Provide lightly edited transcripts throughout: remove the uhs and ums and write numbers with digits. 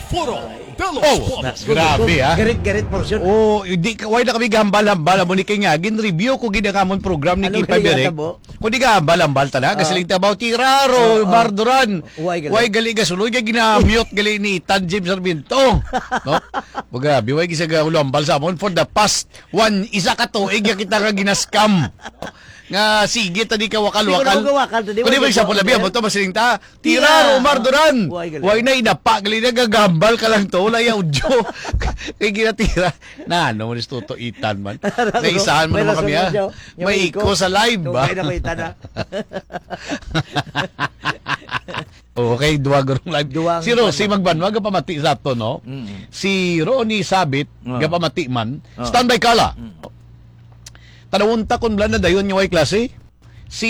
Foro de los Oh, Poros. grabe ha. Garit-garit portion. Oh, hindi ka wala kami gambal-hambal mo ni kay nga gin-review ko ginagamon program ni Anong Kipa Berek. galing Kung di gambal-hambal talaga kasi lang tabaw tiraro, Barduran. Way Gali gasulod ka ginamute gali ni Tan James Sarmiento. No? Grabe way gisaga ulambal sa amon for the past isa ka tuig kita nga ginaskam. Nga sige tadi ka wakal-wakal. Kundi ba sa pulabi mo to masiling ta tiraro Barduran. Way na inapa gali na gagambal ka lang to wala audio. Kay ginatira na ano mo tuto itan man. Naisahan mo naman kami ha. May iko sa live ba? Okay, duwag live. Si Rosie magbanwag pamati sa to no. Si Ronnie Sabit gapamati man. Standby kala. Tanawunta kun blan na dayon yung klase. Si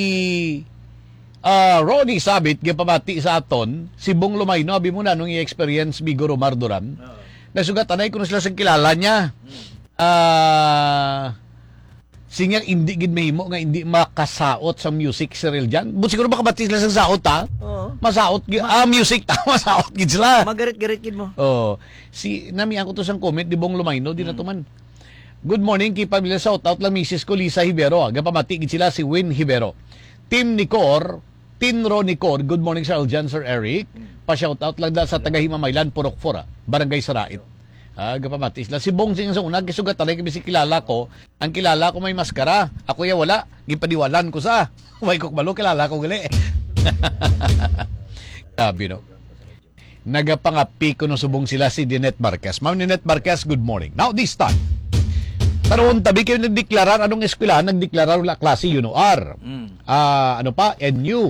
Ronnie Sabit gapamati sa aton, si Bong Lumayno abi mo na nung i-experience Bigoro Marduran. Nasugat anay kuno sila sa kilala niya. Sinya hindi gid mahimo nga hindi makasaot sa music si Real Jan. But siguro makabati sila sa saot ha. Masaot music ta masaot gid sila. Magarit-garit gid mo. Si nami ako to sang comment di Bong Lumayno di na to man. Good morning kay pamilya shout out lang Mrs. ko Lisa Hibero. Gapamati gid sila si Win Hibero. Team Nicor, Tinro Nicor. Good morning Sir Aljan, Sir Eric. Pa-shout out lang sa taga Himamaylan, Purok Fora, Barangay Sarait. Gapamati sila. Si Bong Sing sa una, kisugat talay kami si kilala ko. Ang kilala ko may maskara. Ako ya wala. Gipadiwalan ko sa. Way ko malo, kilala ko gali. Sabi no. Nagapangapi ko no subong sila si Dinette Marquez. Ma'am Dinette Marquez, good morning. Now this time. Taron tabi kayo nagdeklarar anong eskwela nagdeklarar la klase UNOR. Ano pa? NU.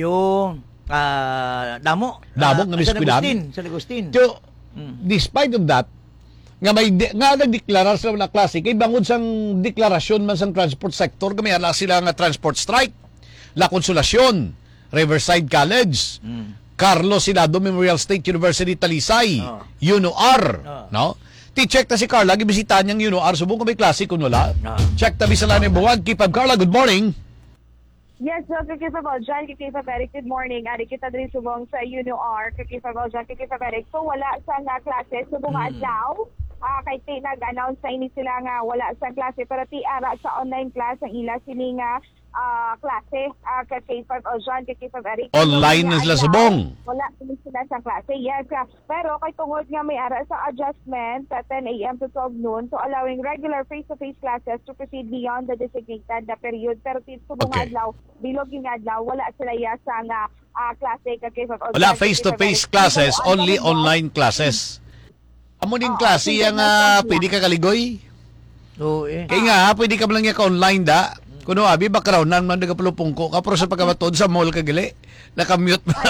Damo ng eskwela. San Agustin. So, despite of that, nga nagdeklarar sila la klase kay bangod sang deklarasyon man sang transport sector kami ala sila nga transport strike. La Consolacion, Riverside College, Carlos Sinado Memorial State University Talisay, UNOR, no? Ti-check ta si Carla, gibisita niyang UNOR, subong kami klase kung wala. Check tabi sa lanay buwag. Keep up, Carla, good morning. Yes, Dr. Kifa Baljan, Kifa Beric, good morning. Ari kita din subong sa UNOR, Kifa Baljan, Kifa Beric. So wala sa nga klase, subong adlaw. Kay ti nag-announce sa ini sila nga wala sa klase, pero ti ara sa online class ang ila sini nga klase kay Kifa Baljan, Kifa Beric. Online na sila subong. Wala sila sa klase, yes. Pero kay tungod nga may ara sa adjustment sa 10 a.m. to 12 noon, so allowing regular face-to-face classes to proceed beyond the designated period. Pero ti subong adlaw, bilog yung adlaw, wala sila sa nga klase kay Kifa Baljan. Wala face-to-face classes, only online classes. Amo din klase yang pwede ka kaligoy. Kaya nga, pwede ka lang ka online da. Kuno abi background nan man nagapulupong ko kapro sa pagkamatod sa mall kagali. Naka-mute mo.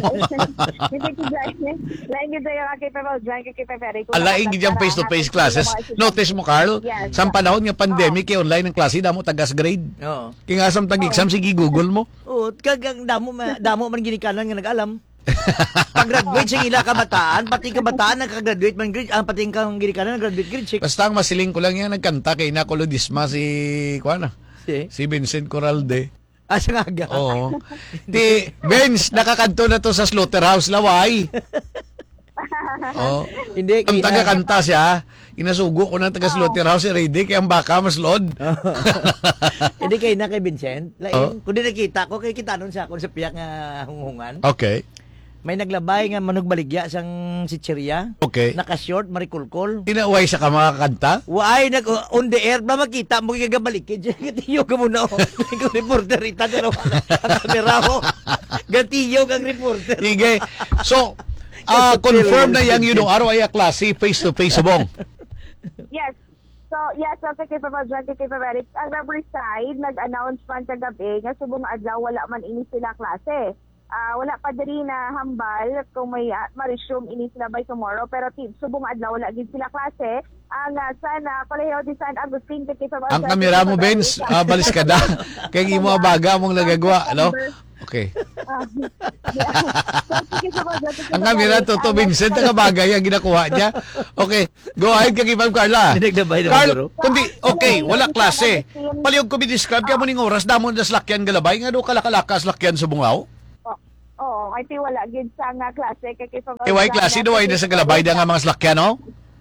Alaing gid face-to-face classes. Notice mo Carl, sa panahon nga pandemic kay online ang klase damo tagas grade. Kaya nga samtang exam sige Google mo. Kagang damo man ginikanan nga nag-alam. Pag-graduate sa ila kabataan, pati kabataan nagka-graduate man grade, pati kang ginikanan nag-graduate grade 6. Basta ang masiling ko lang yan nagkanta kay Nakolodisma si si Vincent Corralde. Sa nga. Oo. Di Vince nakakanto na to sa Slaughterhouse Laway. Hindi ang taga-kanta siya, inasugo ko ng taga-Slaughterhouse si Rady kaya ang baka mas load. Hindi kay na kay Vincent. Lain, kung di nakita ko, kay kita nun sa akong sa piyak nga hunghungan. Okay. May naglabay nga manugbaligya sang si Chiria. Okay. Naka-short, marikulkol. Tinaway siya ka makakanta? Why, on the air, ba makita mo yung gagabalikid? Gatiyo ka muna. Yung reporter, itadaraw ang kamera ko. Gatiyo kang reporter. Sige. So, confirm na yung UNOR ay klase face-to-face subong. Yes. So, yes, okay, Kifa Baljan, Kifa Beric. Ang Riverside, nag-announce man kagabi nga subong adlaw wala man ini sila klase. Wala pa diri na hambal kung may ma-resume ini sila by tomorrow, pero subong adlaw wala gid sila klase. Ang sana Colegio de San Agustin kay Baljan. Ang kamera mo Benz, balis ka da. Kay imo baga mong nagagawa, no? Okay. Ang kamera to Vincent ang bagay ang ginakuha niya. Okay, go ahead kay Ma'am Carla. Carl, kundi okay, wala klase. Palihog ko bi-describe kay mo ning oras damo na slakyan galabay nga do kalakalakas lakyan sa bungaw. Oo, kay ti wala gid sa nga klase kay Iway klase do ay na sa galabay da nga mga slakyan, no?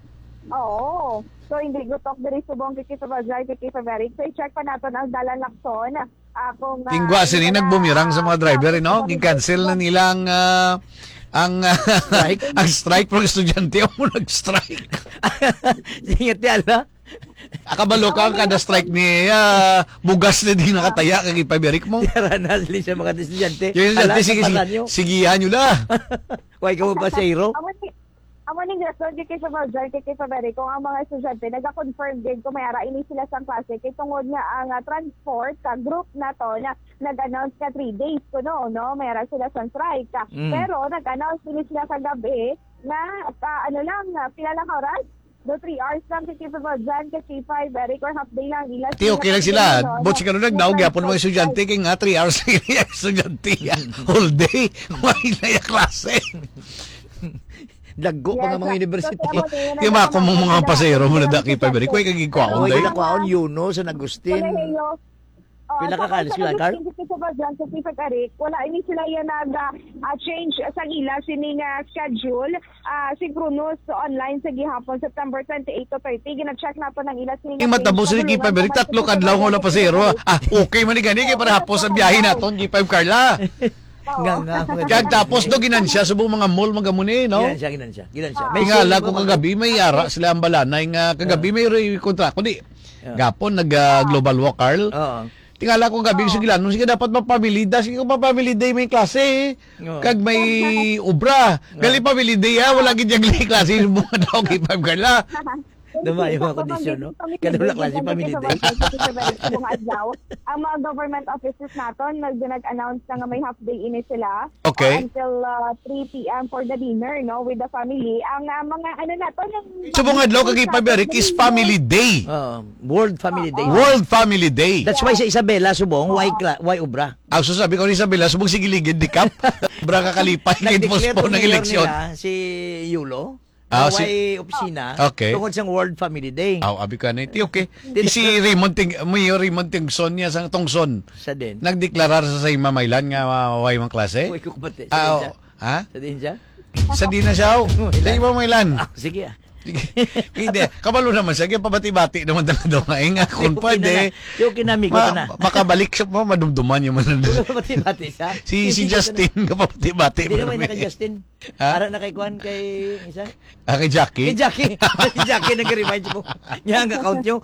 Oo. So hindi gutok diri subong kay Kitabajay kay Kitaberic. So i-check pa naton ang dalan lakson. Kung Tingwa sini nagbumirang sa mga driver, no? Gi-cancel na nilang ang Strike? ang strike pro estudyante mo nag-strike. Ingat di ala. Akabalo ka ang kada strike ni bugas na di nakataya kay Paberik mo. Ranas din sa mga estudyante. Yung sige sigihan nyo na. Why ka mo pa sa hero? Amo ning rason kay Kitabajay kay Kitaberic kung ang mga estudyante naga-confirm din kung may ara ini sila sa klase kay tungod nga ang transport ka group na to na nag-announce ka 3 days kuno no may ara sila sa strike ka. Pero nag-announce din sila sa gabi na pila lang oras. Do 3 hours lang kay Kitabajay kay K5 Eric or half day lang ila. Ti okay lang sila. Bot ka nagdaog gyapon mga estudyante kay nga 3 hours lang estudyante whole day. Why na ya klase? Daggo pa nga mga university. Yung mga pasero mo na daki Paberik. Kuy kagig kwaon Oy, day. kinakwaon Yuno sa Agustin. Pila ka kalis sila, Carl? Wala ini sila yan nag-change sa ila sining schedule. Synchronous online sa gihapon September 28 to 30. Ginag-check na po ng ila sining. Matabo sa Ki Paberik 3 kadlaw nga wala pasero. Okay man ni gani kay para hapos ang biyahe naton G5 Carla. Kag tapos do ginansya subong mga mall magamuni, no? Ginansya. May ngala ko kagabi may ara sila ang balanay nga kagabi may kontra kundi gapon nag global walk Carl. Oo. Tingala ko gabi sige lan sige dapat mapamilida sige ko mapamili day may klase kag may obra gali pamili day wala gid yang klase mga daw kay Pab Carla. Dama yung mga kondisyon, no? Kadula klase pamilya day. Ang mga government offices naton nag-announce na nga may half day ini sila. Okay. Until 3 p.m. for the dinner, no? With the family. Ang mga naton yung... Subong adlaw kag Paberik is Family Day. World Family Day. World Family Day. That's why sa Isabela subong why obra. Ang sabi ko ni Isabela subong sigiligid di kap. Bra ka kalipay kay postpone ng eleksyon. Si Yulo. Si opisina tungod sa World Family Day. Abi ka na iti okay. Si Raymond Tingson niya sang Tongson. Sa din. Nagdeklarar sa Mamaylan nga way mang klase. Uy, kupate. Ha? Sa din siya? Sa di na siya. Sa Mamaylan. Sige. Hindi, kabalo naman siya. Kaya pabati-bati naman daw nga. Nga kung pwede. Yung kinamig ko na. Makabalik siya mo, madumduman yung manandun. Pabati-bati siya. Si Justin, kapabati-bati. Hindi naman na kay Justin. Para na kay Kwan, kay isa? Kay Jackie? Kay Jackie. Si Jackie nag-remind mo. Niya ang account nyo.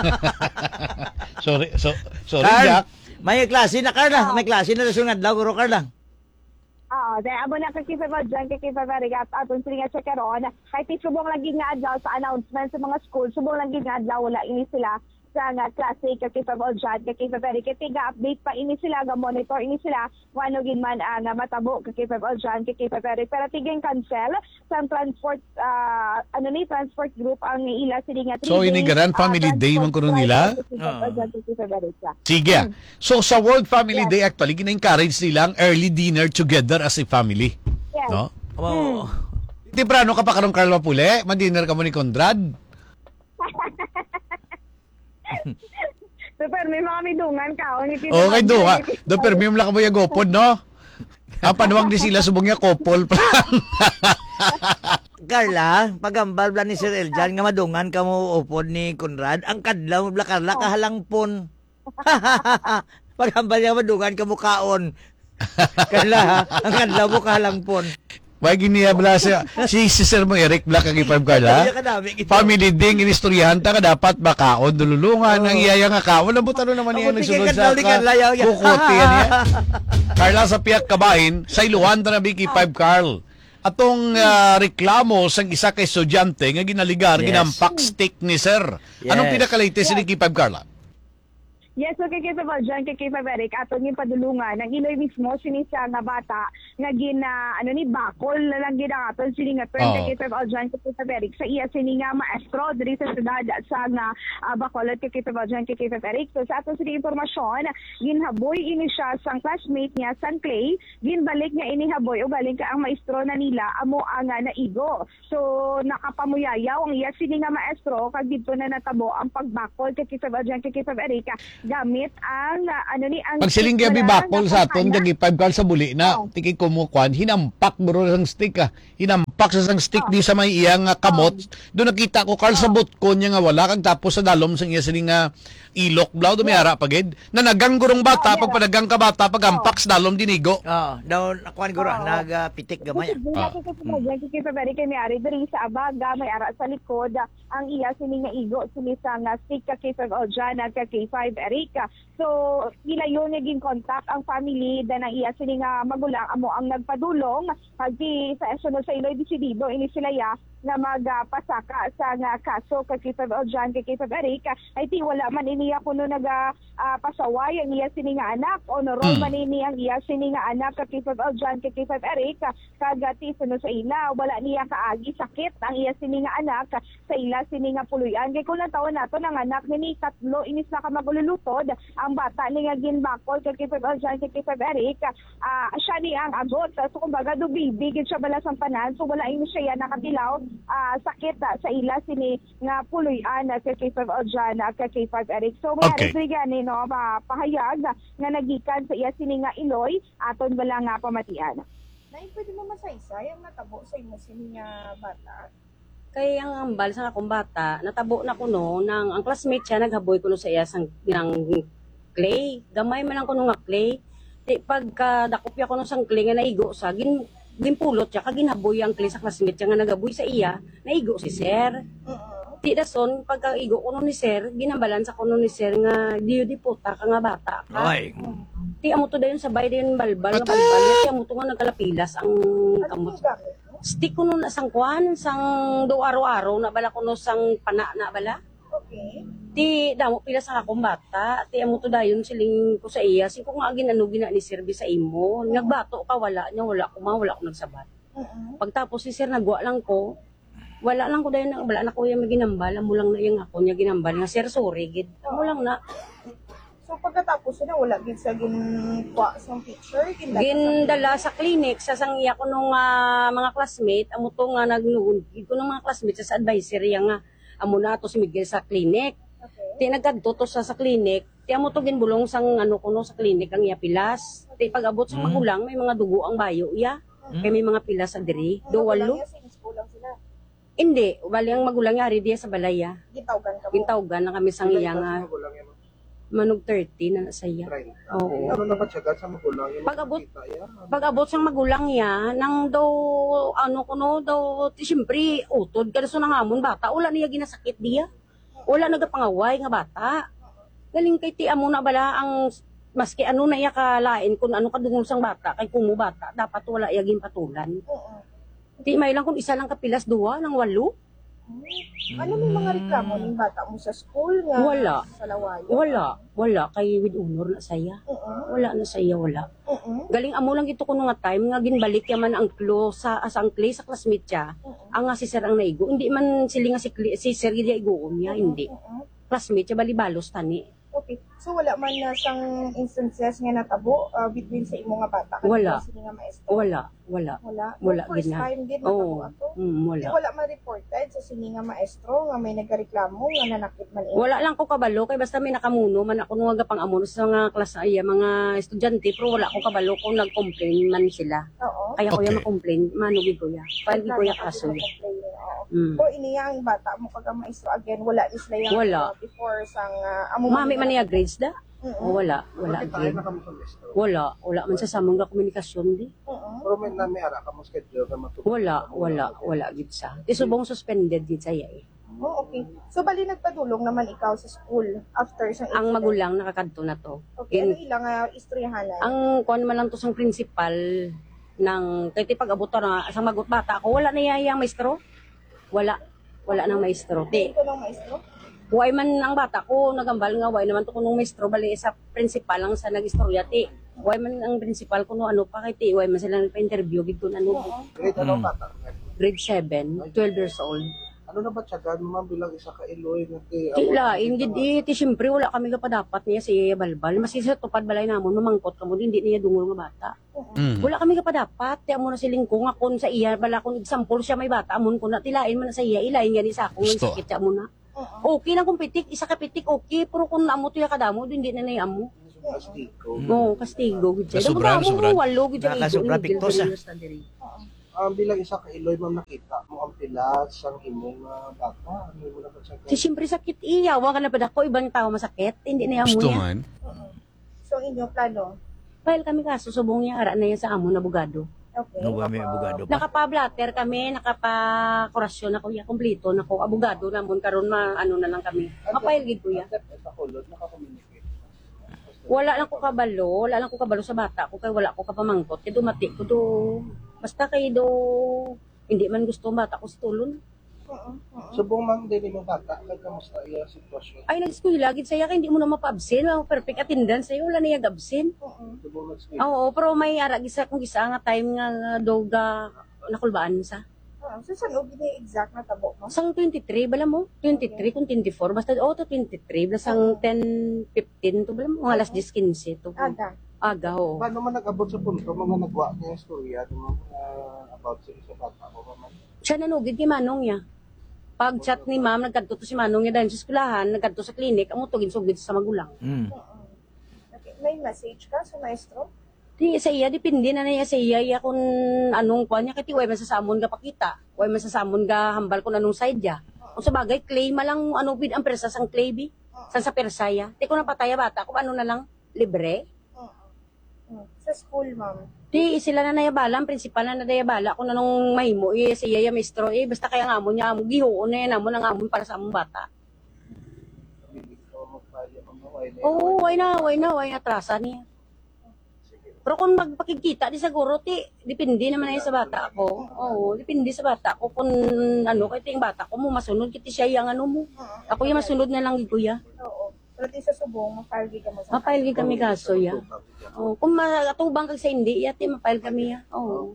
Sorry, Carl, Jack. may klase na, Carla. May klase na nasunod daw, Guro Carla. Dahil abo na kakipa ba dyan, kakipa ba rigat atong sila nga siya karon, kahit subong lagi nga adlaw sa announcement sa mga school, subong lagi nga adlaw wala ini sila sa nga klase kakipa ba dyan, kakipa ba rigat, update pa ini sila, ga-monitor ini sila, wano gin man nga matabo kakipa ba dyan, kakipa ba rigat, pero tiging cancel sa transport, transport group ang ila sila nga 3 days. So, ini Grand Family Day man kuno nila? Sige. So, sa World Family Day, actually, gina-encourage nila ang early dinner together as a family. Yes. No? Temprano ka pa karong Carl Mapule? Man-dinner ka mo ni Conrad? Super, may mga midungan ka. Okay, dunga. Do permim lang ka mo yung gopod, no? Ang panuwag di sila, subong niya couple pa lang. Carla, pagambal bla ni Sir Eljan nga madungan ka mo upod ni Conrad, ang kadlaw mo bla Carla kahalangpon. Pagambal niya madungan ka mo kaon. Carla, ha? Ang kadlaw mo kahalangpon. May giniyabla si Sir mo Eric Black ang ipab Carla. Family ding inistoryahan ta ka dapat makaon dululungan ang iyaya nga kaon na butano naman niya nagsunod sa kukuti niya. Carla sa piyak kabahin sa iluhan ta na biki 5 Carl. Atong reklamo sang isa kay estudyante nga ginaligar ginampak stick ni Sir. Anong pinaka-latest ni K5 Carla? Yes, so kikita ba dyan, kikita Eric, ato yung padulungan, ng iloy mismo, sinisa nga bata, nga bakol na lang ginagaton, sini nga turn, kikita ba dyan, kikita Eric, sa iya sini nga maestro, diri sa sudad, sa nga bakol, at kikita ba dyan, kikita Eric. So sa ato sini informasyon, ginhaboy ini siya sang classmate niya, sang Clay, ginbalik niya inihaboy, o galing ka ang maestro na nila, amo ang naigo. So nakapamuyayaw, ang iya sini nga maestro, kag dito na natabo, ang pagbakol, kikita ba dyan, kikita Eric, gamit ang ang Pag siling gabi wala bakol na sa aton, pangkana. dagi 5 kal sa buli na, tiki kumukuan, hinampak bro sang stick Hinampak sa sang stick di sa may iyang kamot. Doon nakita ko, Carl, sa butko niya nga wala, kag tapos sa dalom sa iya siling ilok, blaw, dumiyara pagid. Nanagang gurong bata, pag panagang ka bata, pag ampak sa dalom dinigo. daw nakuan guro nagapitik gamay. Very kay may ari diri sa abaga, may ara sa likod, ang iya sini nga igo sini sa nga stick ka K5 Oljana ka K5 Erika. So ila yon naging contact ang family dan ang iya sini nga magulang amo ang nagpadulong pagdi sa esunod sa Iloy desidido ini sila ya nga magpasaka sa nga kaso kay K5 Oljana kay K5 Erika. I think wala man iniya kuno naga pasaway ang iya sini nga anak o norol man ini ang iya sini nga anak kay K5 Oljana kay K5 Erika kagati sunod sa ila wala niya kaagi sakit ang iya sini nga anak sa ila sini nga puluyan kay kulang taon nato nang anak ni tatlo inis na ka magululutod ang bata ni nga ginbakol kay K5 Oljana kay K5 Erika siya ni ang agot so kumbaga do baby gid siya bala sang panan so wala ini siya nakatilaw sakit sa ila sini nga puluyan kay K5 Oljana kay K5 Eric so may Okay. gani no pahayag nga nagikan sa iya sini nga Iloy aton bala nga pamatian. Nay, pwede mo masaysay ang natabo sa imo sini nga bata? Kaya ang ambal sa akong bata, natabo na kuno nang ang classmate siya naghaboy kuno sa iya sang ng clay. Gamay man lang kuno nga clay. Di pagka dakopya kuno sang clay nga naigo sa ginpulot siya kag ginhaboy ang clay sa classmate siya nga nagaboy sa iya, naigo si sir. Di dason pagka igo kuno ni sir, ginambalan sa kuno ni sir nga diyo di puta ka nga bata ka. Ay. Ti amo to dayon sabay dayon balbal nga Patay! balbal. Ti amo to nga nagkalapilas ang Ano kamot. yung gamit mo? Stick ko nun sang kwan, sang do araw-araw na bala ko no sang pana na bala. Okay. Ti damo pila sa akong bata, ti amo to dayon siling ko sa iya, sing ko nga ginano gina ni serbi sa imo. Nagbato ka wala nya wala ko nagsabat. Pagtapos si sir nagwa lang ko, wala lang ko dayon wala na ko yung ginambal, amo lang na yung ako nya ginambal nga sir sorry gid. Amo lang na So pagkatapos na wala gid sa ginkuha sa picture, gindala sa clinic sa sang iya ko nung mga classmate amo to nga nagnugod ko nung mga classmate sa advisory nga amo na to si Miguel sa clinic. Okay. Ti nagkadto to sa clinic, ti amo to ginbulong sang ano kuno sa clinic ang iya pilas. Ti pag-abot sa magulang may mga dugo ang bayo iya. Kay may mga pilas sa diri, do walo. Sa school lang sila. Hindi, bali ang magulang nga ri diya sa balaya. Gitawgan ka mo. Gintawgan na kami sang iya nga manog 30 na sa iya. Oo. Ano na ba siya sa magulang? Yung Pag-abot- makikita yan? Pag-abot sang magulang ya, nang daw ano kuno daw ti syempre utod kada so nangamon bata, wala niya ginasakit diya. Wala nagapangaway nga bata. Galing kay ti amo na bala ang maski ano na iya kalain kung ano kadungol sang bata kay kumo bata dapat wala iya ginpatulan. Di may lang kung isa lang kapilas duwa ng 8. Ano may mga reklamo ning bata mo sa school nga? Wala. Sa lawayo? Wala kay with honor na saya. Wala na saya wala. Galing amo lang ito kuno nga time nga ginbalik yaman ang klo sa ang clay sa classmate siya. Ang nga si sir ang naigo. Hindi man sila nga si sir gid igo niya hindi. Classmate siya bali balos tani. Okay. So wala man na sang instances nga natabo between sa imo nga bata Wala. sini nga maestro? Wala. Wala No, first gid na. time din Oo. natabo ato. Wala. Wala man reported sa sini nga maestro nga may nagreklamo nga nanakit man imo. Wala lang ko kabalo kay basta may nakamuno man ako nung pang amuno sa mga klase ay mga estudyante pero wala ko kabalo kung nag-complain man sila. Oo. Kaya ko Okay. ya ma-complain, manugid ko ya. File ko ya kaso. Mm. O iniya ang bata mo kag ang maestro again wala is layang Wala. before sang amo Mami man niya grades da? Oo. O wala Bakit tayo grade. na kamo sa maestro? Wala man sa samong nga komunikasyon di. Pero may nami ara ka mo schedule na matulog. Wala gid sa. Ti subong suspended gid saya eh. Oh, okay. So bali nagpadulong naman ikaw sa school after sa Ang magulang nakakadto na to. Okay, ano ilang istoryahanan? Ang kuan man lang to sang principal ng kay ti pag-abot na sa magut bata ako wala na yang maestro. Wala nang maestro. Di Ito ng maestro? Huwag man ang bata ko, nagambal nga, huwag naman to kunong maestro, bali sa principal lang sa nag-istorya, ti. Huwag man ang principal kuno ano pa kay ti, huwag man sila nagpa-interview, gito ano, Grade ano bata? grade 7, 12 years old. Ano na ba siya mo bilang isa ka Iloy na ti? Ti lain, gid ti siyempre, wala kami ka pa dapat niya si Balbal. Mas isa tupad balay namon, mamangkot ka mo, hindi niya dungol nga bata. Wala kami ka pa dapat, ti amo na siling ko nga kun sa iya, bala kung example siya may bata, amon ko na tilain man na sa iya, ilain gani sa akong Gusto. sakit siya mo na. Okay lang kung pitik, isa ka pitik, okay. Pero kung naamo to yung kadamo, hindi na amo. Plastiko. Oo, kastigo. Sobra, sobra. Walo, gudya. Nakasubra, piktos, Bilang isa ka iloy, ma'am, nakita mo ang pilas, ang imong bata. Ano mo na ba siya? Si siyempre sakit iyawa ka na pa dako, ibang tao masakit, hindi na amo Gusto niya. man. So, inyong plano? File kami kaso, subong niya, ara na yan sa amo na bugado. Okay. No ba may abogado pa? Nakapa-blatter kami, nakapa-kurasyon ako, ya, kompleto na ko, abogado namon karon na ano na lang kami. Mapile gid ko ya. Sa kulod, nakakommunicate. Wala lang ko kabalo sa bata ko kay wala ko kapamangkot. Kay dumati ko do, basta kay do, hindi man gusto ang bata ko sa tulon. Subong mang din mo bata, kay kamusta iya sitwasyon? Ay, nag-eskwela, gid saya kay hindi mo na mapa-absent. Wala ko perfect attendance sa'yo, wala na yung absent. Subong nag-speak. Oo, pero may ara gisa kung gisa nga time nga doga nakulbaan sa. So, saan o gini exact na tabo mo? Sang 23, bala mo? 23 kung 24, basta to 23, basta sang 10, 15 to, bala mo? Mga alas 10, 15 to. Aga. Aga, oo. Paano man nag-abot sa punto, mga nagwa niya istorya, about sa bata mo ba man? Siya nanugid kay Manong niya. Pag chat ni ma'am, nagkadto to si Manong niya dahil sa eskwelahan, nagkadto sa klinik, ang utugin-sugid sa magulang. Okay. May message ka sa maestro? Di sa iya, depende na niya sa iya kung anong kuha niya. Kaya way man sa samon ka pakita. Way man sa samon ka hambal kung anong side niya. Kung sa bagay, clay malang ano bid ang presa sang clay bi. San sa persaya. Di ko na pataya bata, kung ano na lang, libre. Sa school, ma'am. Di sila na nayabala, ang principal na nayabala kung anong mahimo, sa iya yung maestro, basta kaya nga mo niya, gihoon na yan, amo ng amon para sa among bata. Hindi ko magpalya ang maway na Oo, way na, atrasa niya. Pero kung magpakikita, di siguro, depende naman na yun sa bata ko. Oo, depende sa bata ko. Kung ano, kaya yung bata ko mo, masunod, kiti siya yung ano mo. Ako yung masunod na lang, kuya. Oo. Pero di sa subong, mapalgi ka mo sa Mapail kami kaso, ya. Oo, kung matubang kag sa hindi, yati, mapail kami, ya. Oo.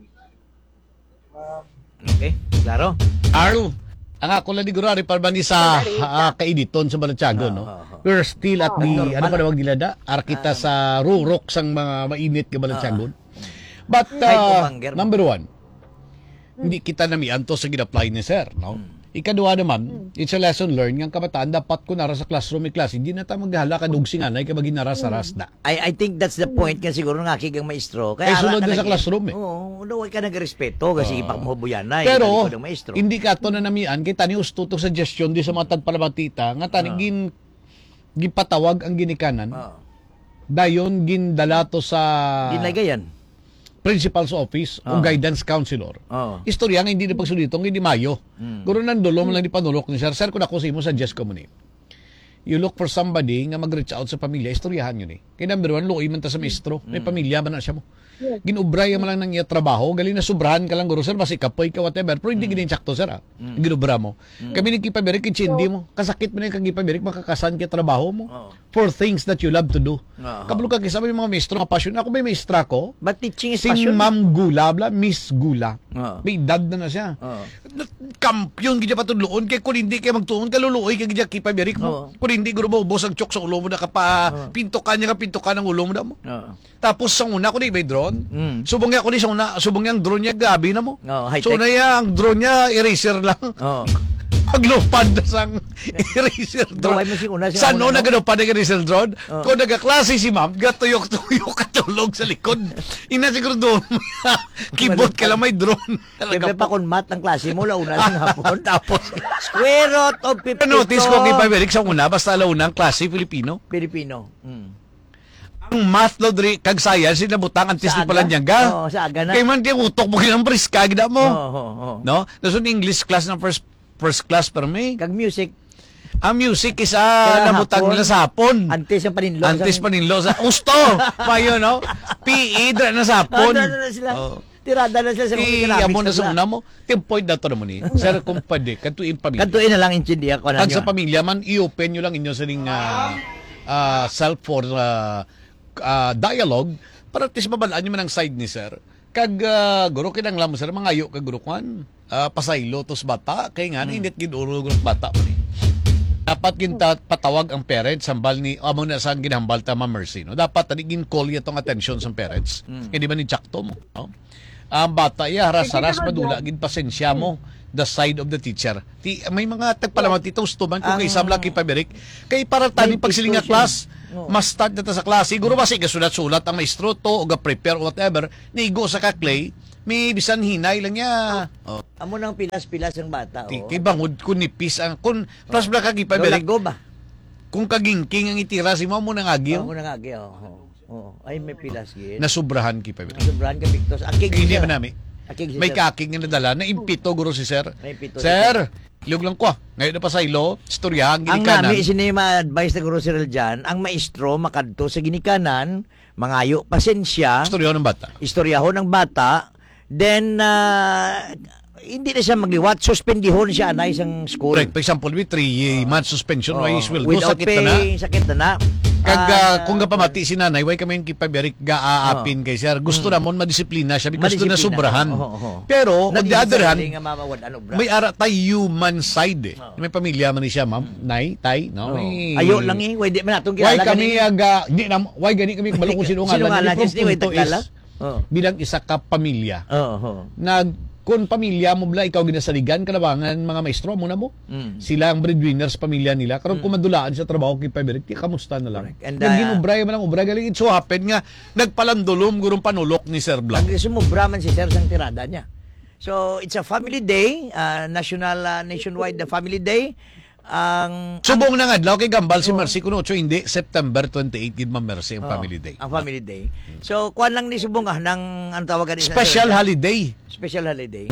Okay, klaro? Arl, ang ako lang digurari para ba ni sa kaediton sa Balansyago, no? We're still at the, ano pa nawag nila da? Arkita sa rurok sang mga mainit ka Balansyago. But, number one, hindi kita namian to sa gina-apply ni sir, no? Ikaduha naman, it's a lesson learned, ng kabataan, dapat ko nara sa classroom, class, hindi na tayo maghala ka dugsing anay, ka maginaras sa rasda. I think that's the point nga siguro ng aking maestro. Eh, sunod na sa lagi- classroom, eh. Oo, no, ka nagrespeto kasi ipak mo buyan na. Pero, ikalikod ng maestro. hindi ka to na namian, kay tani ustutong suggestion di sa mga tagpalamatita, nga tani ginpatawag ang ginikanan, dayon gindala to sa Ginagayan. principal's office o guidance counselor. Oo. Istorya nga hindi na pagsulitong, hindi mayo. Guro nandulo mo lang di panulok ni sir. Sir, kung ako sa imo, suggest ko mo ni. You look for somebody nga mag-reach out sa pamilya, istoryahan yun eh. Kaya number one, luoy man ta sa maestro. May pamilya man na siya mo. Ginubray man lang ng iya trabaho, galing na subrahan ka lang, guro, sir, basi kapoy ka, whatever. Pero hindi gininchakto, sir, ginubra mo. Kami nagkipabirik, kitsindi mo. Kasakit mo na yung kagipabirik, makakasan ka trabaho mo. For things that you love to do. Kabalo ka kisama yung mga maestro, mga passion. Ako may maestra ko, But teaching is si passion. Ma'am Gula, Miss Gula. Oo. May edad na siya. Oo. Kampiyon gidya patudloon kay kung hindi kay magtuon kaluluoy kay gidya kipabirik mo. Oo. Kung hindi guro mo bosag chok sa ulo mo na pinto ka ng ulo mo na mo. Oo. Tapos sa una ko may drone. Mm. Subong niya ko ni sa una, subong niya ang drone niya gabi na mo. Oo, high-tech. So na ang drone niya eraser lang. Oo. Paglupad na sang eraser drone. Gawin mo si una, si Sa una, no nagalupad ang eraser drone. Oo. Kung nagaklase si ma'am, gatuyok-tuyok katulog sa likod. Ina siguro doon. Keyboard ka lang may drone. Siyempre pa kung mat ang klase mo, launa ng hapon. Tapos, square root of 52. Notice ko kay Paberik sa una, basta alauna ang klase Filipino. Pilipino. Ang math law diri kag science sinabutang antes Sa ni pala aga? niya ga. Oo, sa aga na. Kay man di utok mo kinang briska gida mo. Oo. No? Daso English class ng first class per me. Kag music, Ang music is Kaya nabutang hapon. nila sa hapon. antes ang paninlo. Antes paninlo sa usto. Payo no. PE dra na sa hapon. Tirada na sila. Oo. Tirada na sila sa mga Amo economics. na sa una mo. Tim point dato naman ni. Sir kumpade kantuin pamilya. Kantuin na lang intindihan ko na Kag nyo. sa pamilya man i-open nyo lang inyo sa ning self for dialogue para tis mabalaan nyo man ang side ni sir. Kag guro kinang lam sir mangayo kag guro kwan pasaylo tos bata kay nga init giduro guro bata man ni. Dapat ginta patawag ang parents sambal ni amo na sang ginhambal ta ma Mercy no. Dapat tani gin call itong attention sa parents. Hindi ba ni Jackto mo, no? ang bata haras-haras madula gid pasensya mo the side of the teacher. May mga tagpalamat itong stuman kung kay sabla kay pabirik kay para tani pagsiling nga class mas start na ta sa class siguro basi gasulat-sulat ang maestro to o ga-prepare or whatever nigo sa ka-clay may bisan hinay lang niya. Amo nang pilas-pilas ang bata. Kay bangod kun nipis ang kun plus bla kay pabirik Lago ba? kung kagingking ang itira si mo nang agil Amo nang agi. Ay may pilas gid. nasubrahan kay pabirik. Sobrang ka Victos. Akig Hindi siya. man nami. Akig May siya. kaking nga nadala na impito guro si sir. May impito Sir, ilog lang ko. Ngayon na pa sa ilo, istoryahan Ang ginikanan. nami sinima advice na Guru Cyril dyan, ang maestro makadto sa ginikanan, mangayo pasensya, Istoryahan ng bata. istoryahon ng bata, then hindi na siya magliwat, suspendihon siya na isang school. Correct. For example, with 3 months suspension, Oo. why is will Without sakit pay, na na. sakit na na. Kag kung kapamati si nanay, why kami yung kipaberik ga-aapin kay sir. Gusto namon madisiplina siya because gusto na Madisiplina. sobrahan. Oo. Pero, on the other hand, nga mamawadan obra. may ara tayo human side eh. May pamilya man ni siya, ma'am. Nay, tay, no? Oo. May- Ayo lang eh, hindi man natong Why kilala kami ganun. hindi na why gani kami balo kung sinungalan. Sinungalan, Yung yes, di, wait, punto tagkala. is, Oo. bilang isa ka pamilya Oo. na kung pamilya mo bla ikaw ginasaligan kalabangan mga maestro mo na mo sila ang breadwinners pamilya nila karon kung madulaan sa trabaho kay Paberik kamusta na lang Correct. And, ginubray man ang ubray galing it so happen nga nagpalandulom gurong panulok ni Sir Blanc. Ang sumubra man si Sir sang tirada niya. So, it's a family day, nationwide the family day. Subong na nga adlaw kay Gambal si Mercy kuno hindi September 28 gid man Mercy ang Oo, family day. Ang family day. So, kuan lang ni subong ng ang tawagan ni Special holiday. special holiday.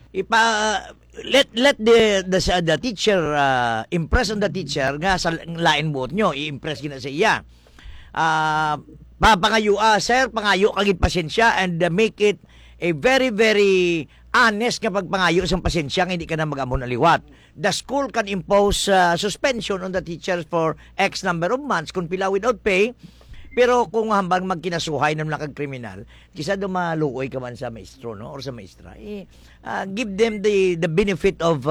Let the teacher impress on the teacher nga sa lain buot nyo i-impress gina sa iya. Papangayo sir, pangayo kagid pasensya and make it a very very honest nga pagpangayo sa pasensya nga hindi ka na mag-amon aliwat. The school can impose suspension on the teachers for X number of months kung pila without pay. Pero kung hambang magkinasuhay ng mga kriminal, kisa dumaluoy ka man sa maestro no or sa maestra, give them the benefit of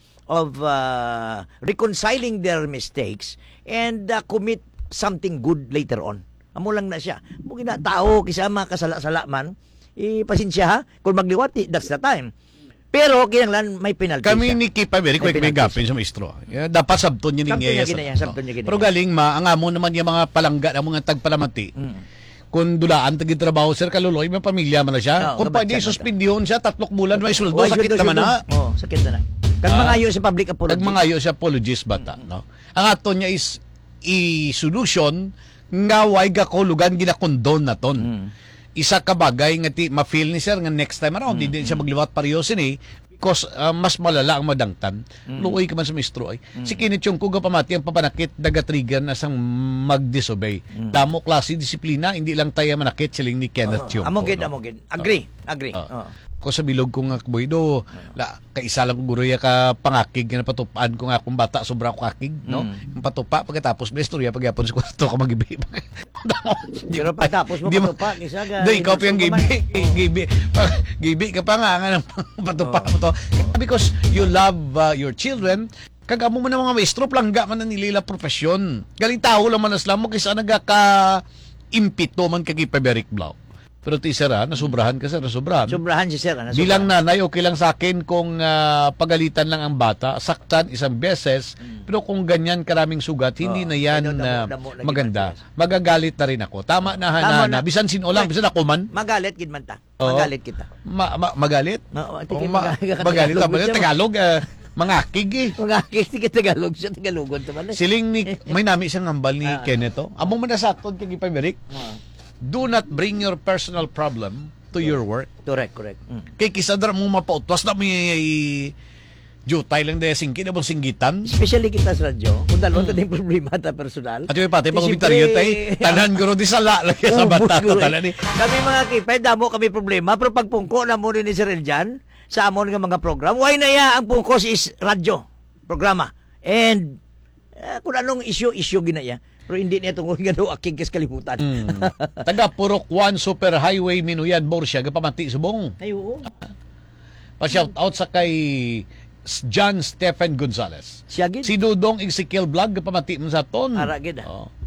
reconciling their mistakes and commit something good later on. Amo lang na siya. Mo gina tao kisama kasala-sala man, pasensya ha. Kung magliwat, that's the time. Pero kinahanglan may penalty Kami siya. ni Kipa Berik, May may penalty gapin sa maestro. Dapat sabton niya Sabton niya ning ginaya, sabton niya ginaya. Pero galing ang amo naman yung mga palangga ng mga tagpalamati. Kung dulaan tagid trabaho sir kaluloy may pamilya man na siya. Oo, Kung gabat pwede siya, suspendihon siya 3 bulan may suldo Oh, sakit naman na. Sakit na. Kag mangayo sa public apology. Tag mangayo siya apologies bata, no. Ang ato niya is i-solution nga way gakulugan ginakondon naton. Isa ka bagay nga ma-feel ni sir nga next time around hindi siya magliwat paryosin because mas malala ang madangtan. Luoy ka man sa maestro ay. Si kinit yung kuga pamati ang papanakit daga-trigger na sang mag-disobey. Damo klase disiplina, hindi lang tayo manakit siling ni Kenneth Yung. Amogid. Agree. Ko sa bilog ko nga boy do kaisa lang guro ya ka pangakig nga napatupaan ko nga akong bata sobra ko kakig no yung patupa pagkatapos may istorya pagyapon sa kwarto ka magibi Pero pagtapos mo Di patupa isa ga. Di ikaw pa yung gibi ka pa nga ng patupa mo to because you love your children kagamo mo na mga maestro plangga man na nilila profesyon galing tao lang man aslam mo kaysa nagaka impito man kay Paberik Blau. Pero ti sir nasubrahan ka sir, nasubrahan. Sobrahan si sir. Bilang nanay, okay lang sa akin kung pagalitan lang ang bata, saktan isang beses, pero kung ganyan karaming sugat, hindi na yan damo na maganda. Magagalit na rin ako. Tama na, Tama Hanana. na. Bisan sino lang, bisan ako man. Magalit gid man ta. Oo. Magalit kita. Magalit? Oo, Oo, tingin magalit. Tagalog siya. Tagalog, mga akig eh. Magalit sige Tagalog siya Tagalogon to man. Siling ni, may nami siyang hambal ni Kenneth. Amo man na sa aton kay Paberik. Do not bring your personal problem to your work. Correct. Kay kisadra mo mapautwas na may jutay lang dahil singkit na bang singgitan. Especially kita sa radyo, kung dalawang tayong problema ta personal. At yung pati Eh, mga siyempre, komentaryo tayo, tanan guro di sala lagi sa bata siguro, tanan ni. Kami mga kipay, damo kami problema, pero pagpungko na mo rin ni Sir Eljan, sa amon nga mga program, why na ya ang pungkos is radyo, programa. And, kung anong issue ginaya. Pero hindi niya tungkol nga daw aking kalimutan. Taga Purok 1 Superhighway Minuyan Borsia gapamanti subong. Ay, oo. Pa-shout out sa kay John Stephen Gonzales. Siya gid. Si Dudong Ezekiel Vlog gapamanti mo sa ton. Ara gid.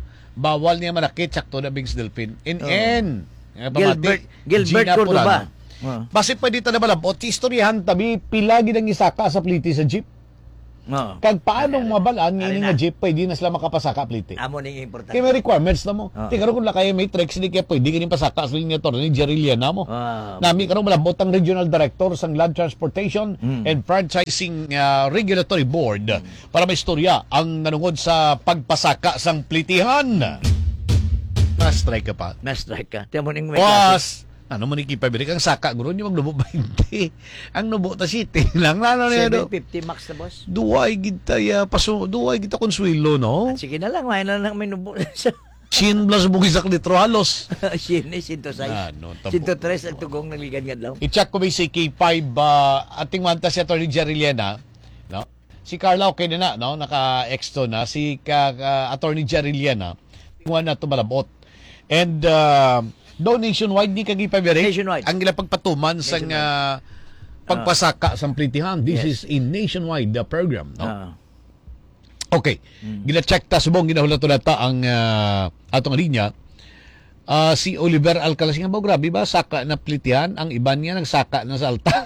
Bawal niya manakit sakto na Bings Delphin. Gilbert Gilbert Cordoba. Base pa dito na malabot, istoryahan tabi, pila ginang isaka sa pliti sa jeep. Kag paanong mabalaan, ngayon nga jeep, pwede na sila makapasaka pliti. Amo ning importante. Kaya may requirements na mo. Tika kung lakaya may tricks, hindi kaya pwede ka pasaka sa linya to, ni Jerry Liana mo. Nami karong malabot ang Regional Director sa Land Transportation and Franchising Regulatory Board para may istorya ang nanungod sa pagpasaka sang plitihan. Na-strike ka pa. Na-strike ka. Tiyan mo ning may klase. Ano man ikipabirik ang saka guro niyo magnubo 20. Ang nubo ta city lang lalo na 750 max na boss. Duway kita ya paso, duway kita konsuelo no. Sige na lang, may na lang may nubo. Chin plus bugis sak litro halos. Shin is into size. Ano, 103 ang tugong naligan nga daw. I-check ko ba si K5 ating manta si Atty. Jerry Liana, no? Si Carla okay na no, naka-exto na si Atty. Jerry Liana. Tingwan na to malabot. And nationwide ni kagipabirik Nationwide. ang ilang pagpatuman sa pagpasaka sa plitihan. This is a nationwide program, no? Okay. Gina-check ta subong ginahula to data ang atong linya. Si Oliver Alcalas nga ba grabe ba saka na plitihan, ang iban niya nagsaka na sa altar.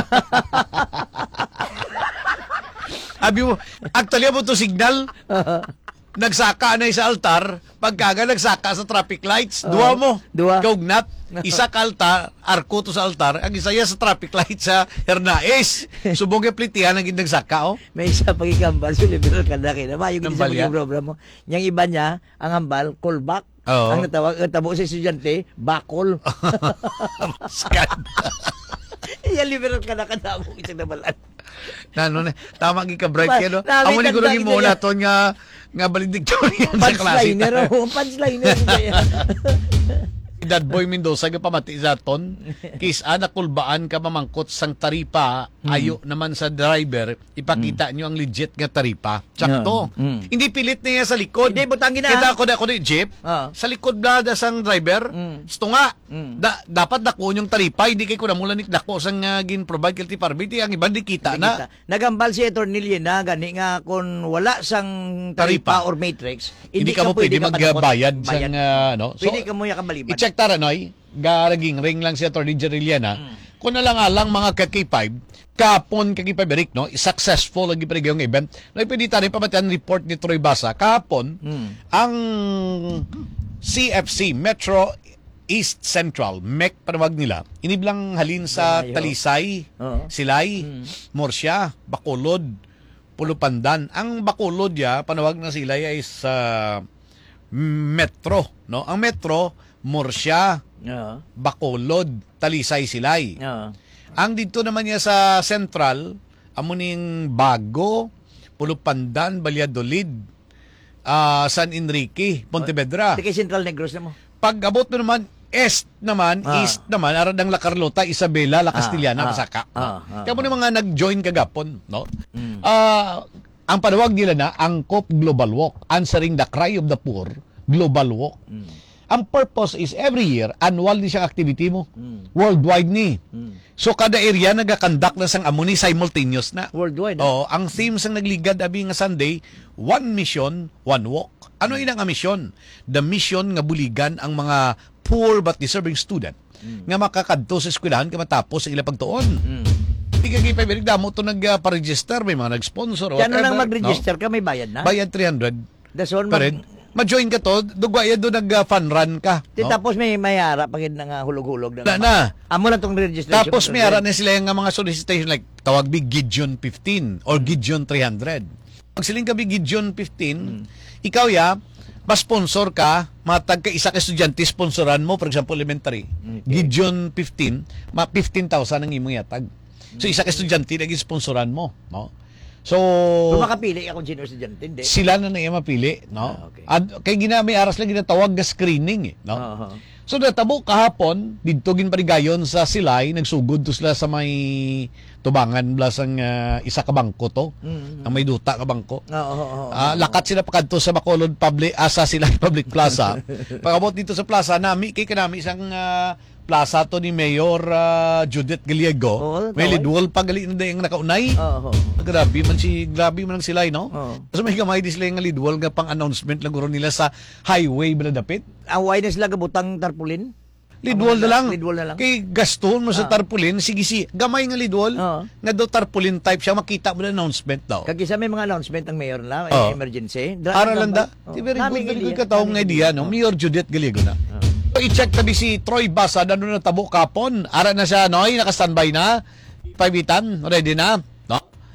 Abi mo, actually mo to signal. Nagsaka na sa altar, pagkaga nagsaka sa traffic lights, duwa mo. Kaugnat, isa ka altar, arko to sa altar, ang isa ya sa traffic lights sa Hernais. Subong yung plitihan ang nagsaka, oh. May isa pag ikambal, so liberal ka na kina. Mayong isa Nambal yan? pag program mo. Yang iba niya, ang hambal, callback. Oo. Ang natabo sa estudyante, bakol. Scan. Yan liberal ka na kadamo isang nabalan. Tama gi ka break yan, no? Nami, Amo ni guro tagdag mo niya. na to nga valedictorian sa klase. Punchliner. Dad Boy Mendoza nga pamati sa ton kis nakulbaan ka mamangkot sang taripa ayo naman sa driver ipakita nyo ang legit nga taripa sakto hindi pilit niya sa likod Hindi, butangin na. kita ko ni jeep sa likod blada sang driver gusto nga dapat dako yung taripa hindi kay ko na mula ni dako sang gin provide kilti permit ang iban di kita na Nagambal si Atty. Liena gani nga kung wala sang taripa or matrix, hindi ka mo pwede magbayad Bayad. sang no Pwede ka mo ya kabaliban. i-check tara noy, garaging ring lang si Atty. Jerry Liana. Kung na lang alang mga kaki-5, kapon kaki-5 Eric, no? Successful lagi pa yung event. No, pwede tayo pamatian report ni Troy Basa. Kapon, ang CFC, Metro East Central, MEC panawag nila, iniblang halin sa Talisay, Silay, Morsya, Bacolod, Pulupandan. Ang Bacolod ya, panawag na Silay ay sa Metro, no? Ang Metro, Morsya, Bacolod, Talisay, Silay. Ang dito naman niya sa Central, amuning Bago, Pulupandan, Valladolid, San Enrique, Pontevedra. Di kay Central Negros na mo. Pag abot mo naman, East naman, aradang La Carlota, Isabela, La Castellana, Masaka. Kaya mo mga nag-join kagapon, no? Ang panawag nila na Angkop Global Walk, answering the cry of the poor, Global Walk. Ang purpose is every year, annual ni siyang activity mo. Worldwide ni. So kada area nagakandak na sang amuni simultaneous na. Worldwide. Ang theme sang nagligad abi nga Sunday, one mission, one walk. Ano inang mission? The mission nga buligan ang mga poor but deserving student nga makakadto sa eskwelahan ka matapos sa ilang pagtuon. Hindi ka gipabirig damo to nagpa-register, may mga nag-sponsor. Kaya nang mag-register ka, may bayad na? Bayad 300. That's all. Ma-join ka to, dugwaya doon nag-fun run ka. No? Tapos may mayara pagid na nga hulog-hulog na. Amo lang tong registration. Tapos may ara na sila yung mga solicitation like tawag big Gideon 15 or Gideon 300. Pag siling ka big Gideon 15, ikaw ma-sponsor ka, matag ka isa ka estudyante, sponsoran mo, for example, elementary. Gideon 15, 15,000 ang imong yatag. So isa ka estudyante, naging sponsoran mo. No? So, kung makapili akong sino estudyante, hindi. Sila na nang mapili, no? Okay. At kay may aras lang ginatawag na screening, no? So natabo kahapon didto gin parigayon sa Silay, nagsugod to sila sa may tubangan blasang isa ka bangko to. Ang may duta ka bangko. Lakat sila pakadto sa Bacolod Public sa Silay Public Plaza. Pagabot dito sa plaza nami kay kanami isang plaza to ni Mayor Judith Gallego. May lidwal pa gali na dayang nakaunay. Grabe man ang Silay, no? So may gamay di sila nga lidwal nga pang announcement lang guro nila sa highway ba dapit. Ang why na sila gabutang tarpaulin? Lidwall na lang. Lidwall na lang. Kay gaston mo sa tarpaulin, sige si gamay nga lidwall. Oo. Nga daw tarpaulin type siya, makita mo na announcement daw. Kagisa may mga announcement ng mayor na, Oo. emergency. Aralan da. Oh. Ti very Naming good, very idea. good kataong Naming idea, idea. no? Mayor Judith Galigo na. I-check tabi si Troy Basa, na tabo kapon. Ara na siya, no? Naka-standby na. Paibitan, ready na. No?